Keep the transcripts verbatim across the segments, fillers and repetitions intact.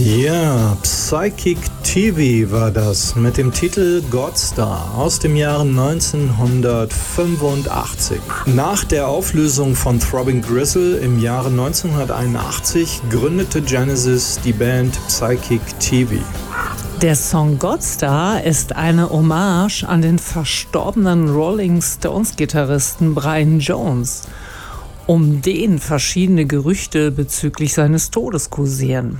Ja, Psychic T V war das mit dem Titel Godstar aus dem Jahre neunzehnhundertfünfundachtzig. Nach der Auflösung von Throbbing Gristle im Jahre neunzehnhunderteinundachtzig gründete Genesis die Band Psychic T V. Der Song Godstar ist eine Hommage an den verstorbenen Rolling Stones-Gitarristen Brian Jones, um den verschiedene Gerüchte bezüglich seines Todes kursieren.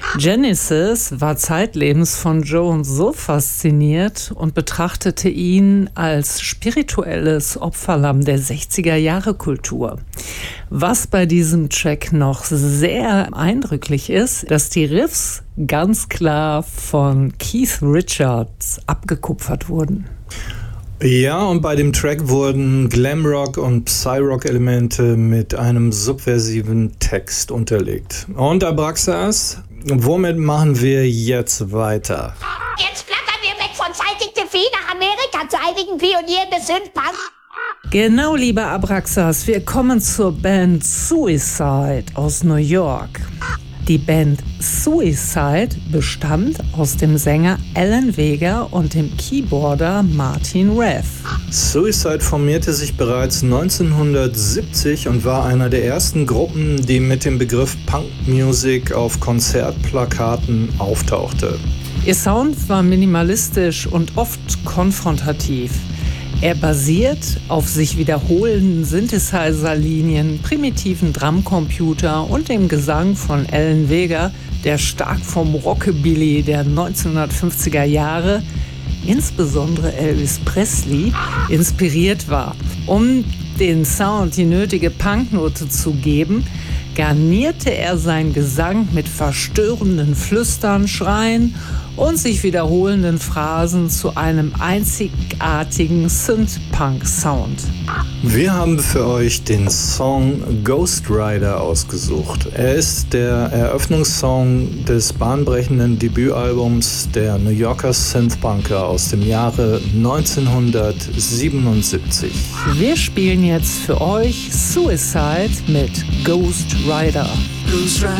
Genesis war zeitlebens von Jones so fasziniert und betrachtete ihn als spirituelles Opferlamm der sechziger-Jahre-Kultur. Was bei diesem Track noch sehr eindrücklich ist, dass die Riffs ganz klar von Keith Richards abgekupfert wurden. Ja, und bei dem Track wurden Glamrock- und Psyrock-Elemente mit einem subversiven Text unterlegt. Und Abraxas, womit machen wir jetzt weiter? Jetzt flattern wir weg von Psychic T V nach Amerika zu einigen Pionieren des Synthpunk. Genau, lieber Abraxas, wir kommen zur Band Suicide aus New York. Die Band Suicide bestand aus dem Sänger Alan Vega und dem Keyboarder Martin Rev. Suicide formierte sich bereits neunzehnhundertsiebzig und war einer der ersten Gruppen, die mit dem Begriff Punk Music auf Konzertplakaten auftauchte. Ihr Sound war minimalistisch und oft konfrontativ. Er basiert auf sich wiederholenden Synthesizer-Linien, primitiven Drumcomputer und dem Gesang von Alan Vega, der stark vom Rockabilly der neunzehnhundertfünfziger Jahre, insbesondere Elvis Presley, inspiriert war. Um den Sound die nötige Punknote zu geben, garnierte er seinen Gesang mit verstörenden Flüstern, Schreien und sich wiederholenden Phrasen zu einem einzigartigen Synth-Punk-Sound. Wir haben für euch den Song Ghost Rider ausgesucht. Er ist der Eröffnungssong des bahnbrechenden Debütalbums der New Yorker Synth-Punker aus dem Jahre neunzehnhundertsiebenundsiebzig. Wir spielen jetzt für euch Suicide mit Ghost Rider. Ghost Rider.